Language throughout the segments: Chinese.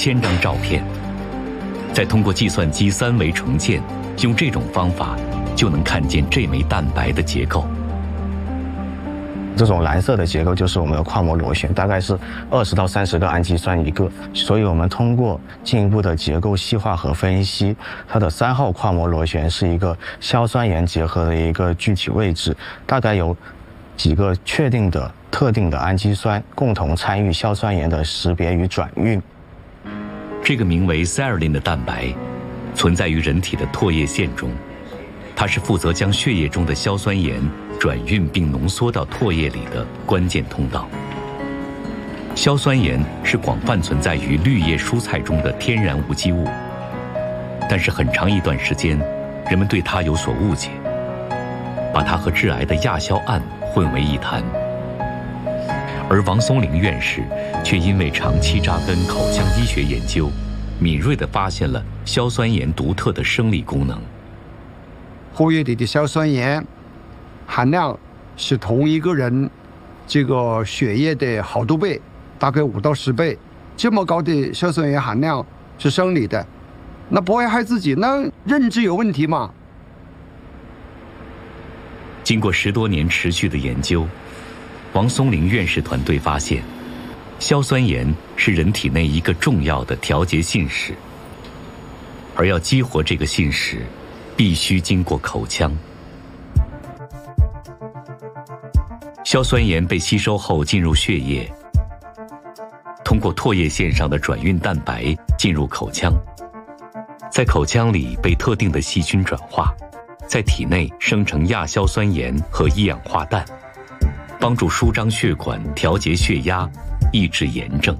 1000张照片，再通过计算机3维重建，用这种方法就能看见这枚蛋白的结构。 这种蓝色的结构就是我们的跨膜螺旋，大概是20到30个氨基酸一个，所以我们通过进一步的结构细化和分析，它的3号跨膜螺旋是一个硝酸盐结合的一个具体位置，大概有几个确定的特定的氨基酸共同参与硝酸盐的识别与转运。 这个名为 serine 的蛋白存在于人体的唾液腺中，它是负责将血液中的硝酸盐转运并浓缩到唾液里的关键通道。硝酸盐是广泛存在于绿叶蔬菜中的天然无机物，但是很长一段时间，人们对它有所误解，把它和致癌的亚硝胺混为一谈。而王松龄院士却因为长期扎根口腔医学研究，敏锐地发现了硝酸盐独特的生理功能。 唾液里的硝酸盐含量是同一个人这个血液的好多倍，大概5到10倍。这么高的硝酸盐含量是生理的，那不会害自己，那认知有问题吗？ 经过10多年持续的研究，王松龄院士团队发现，硝酸盐是人体内一个重要的调节信使，而要激活这个信使，必须经过口腔。硝酸盐被吸收后进入血液，通过唾液腺上的转运蛋白进入口腔，在口腔里被特定的细菌转化，在体内生成亚硝酸盐和一氧化氮，帮助舒张血管、调节血压、抑制炎症。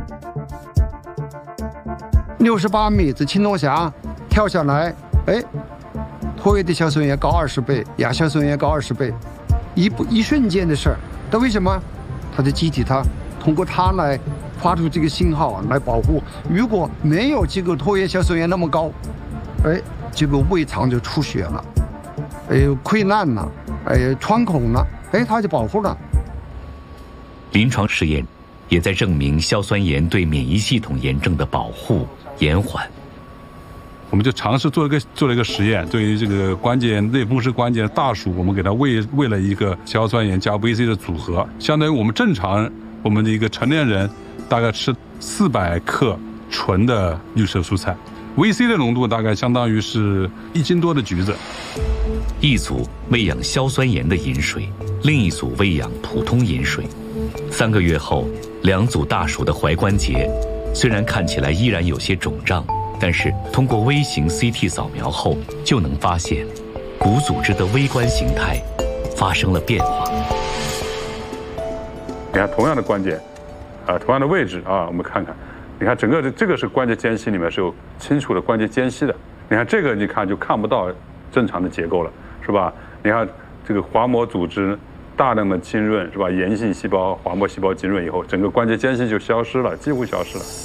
68米的青龙峡跳下来，唾液的硝酸盐高20倍，亚硝酸盐高20倍，一瞬间的事儿。但为什么？它的机体它通过它来发出这个信号来保护。如果没有这个唾液硝酸盐那么高，这个胃肠就出血了，溃烂了，穿孔了，它就保护了。 临床实验也在证明硝酸盐对免疫系统炎症的保护延缓。 我们就尝试做了一个实验，对于这个类风湿关节大鼠，我们给它喂了一个硝酸盐加 VC 的组合，相当于我们正常我们的一个成年人大概吃400克纯的绿色蔬菜。VC 的浓度大概相当于是1斤多的橘子。 一组喂养硝酸盐的饮水，另一组喂养普通饮水。3个月后，2组大鼠的踝关节虽然看起来依然有些肿胀，但是通过微型 CT 扫描后，就能发现骨组织的微观形态发生了变化。 你看同样的关节，同样的位置啊，我们看看，你看整个这个是关节间隙里面是有清楚的关节间隙的。你看这个，你看就看不到正常的结构了，是吧？你看这个滑膜组织大量的浸润，是吧？炎性细胞、滑膜细胞浸润以后，整个关节间隙就消失了，几乎消失了。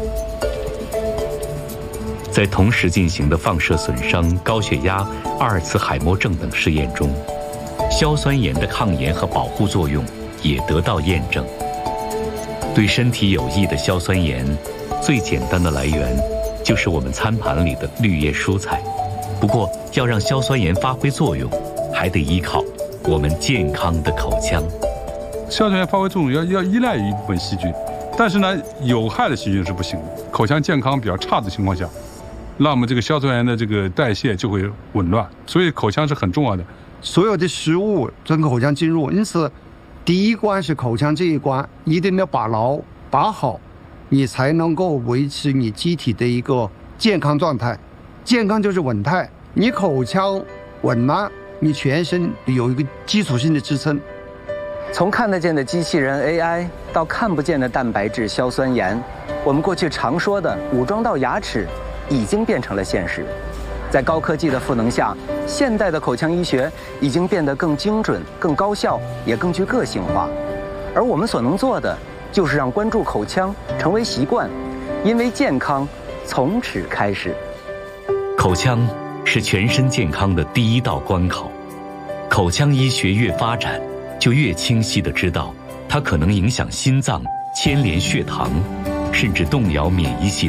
在同时进行的放射损伤、高血压、阿尔茨海默症等试验中，硝酸盐的抗炎和保护作用也得到验证。对身体有益的硝酸盐，最简单的来源就是我们餐盘里的绿叶蔬菜。不过，要让硝酸盐发挥作用，还得依靠我们健康的口腔。 硝酸盐发挥作用要依赖于一部分细菌，但是呢，有害的细菌是不行的。口腔健康比较差的情况下，那我们这个硝酸盐的这个代谢就会紊乱，所以口腔是很重要的。 所有的食物从口腔进入，因此第一关是口腔这一关一定要把牢把好，你才能够维持你机体的一个健康状态。健康就是稳态，你口腔稳了，你全身有一个基础性的支撑。 从看得见的机器人 AI 到看不见的蛋白质硝酸盐，我们过去常说的武装到牙齿已经变成了现实。在高科技的赋能下，现代的口腔医学已经变得更精准、更高效，也更具个性化。而我们所能做的，就是让关注口腔成为习惯，因为健康从此开始。 口腔是全身健康的第一道关口，口腔医学越发展，就越清晰地知道它可能影响心脏、牵连血糖，甚至动摇免疫系统。